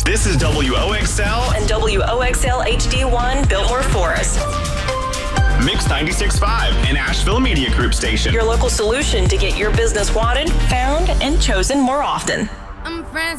This is WOXL and WOXL HD1 Biltmore Forest. Mix 96.5, an Asheville Media Group station. Your local solution to get your business wanted, found, and chosen more often. I'm friends.